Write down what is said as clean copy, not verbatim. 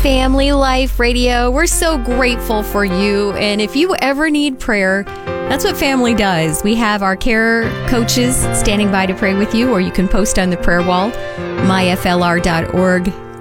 Family Life Radio. We're so grateful for you. And if you ever need prayer, that's what family does. We have our care coaches standing by to pray with you, or you can post on the prayer wall, myflr.org.